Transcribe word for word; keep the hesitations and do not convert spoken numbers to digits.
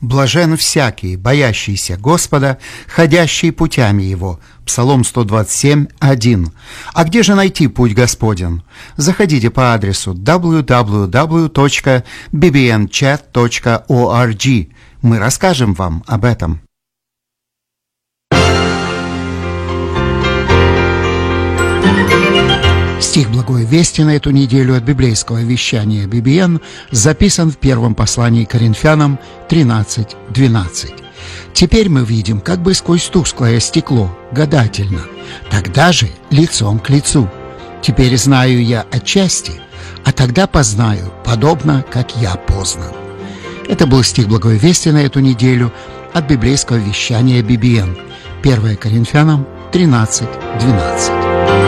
Блажен всякий, боящийся Господа, ходящий путями Его. Псалом сто двадцать семь, один. А где же найти путь Господен? Заходите по адресу дабл ю дабл ю дабл ю точка би би эн чат точка орг. Мы расскажем вам об этом. Стих Благой Вести на эту неделю от библейского вещания би би эн записан в первом послании к Коринфянам тринадцать двенадцать. Теперь мы видим как бы сквозь тусклое стекло, гадательно, тогда же лицом к лицу. Теперь знаю я отчасти, а тогда познаю, подобно, как я познан. Это был стих Благой Вести на эту неделю от библейского вещания би би эн. первое Коринфянам тринадцать двенадцать.